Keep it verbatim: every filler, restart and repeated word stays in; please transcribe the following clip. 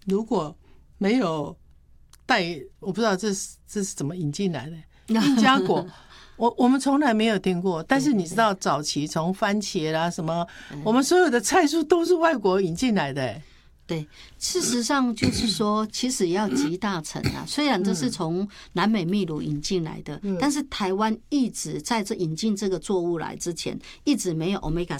如果没有带，我不知道这是这是怎么引进来的印加果。我我们从来没有听过，但是你知道早期从番茄啦什么，我们所有的菜蔬都是外国引进来的、欸。 对，事实上就是说，其实也要集大成啊。虽然这是从南美秘鲁引进来的，但是台湾一直在这引进这个作物来之前，一直没有 欧米伽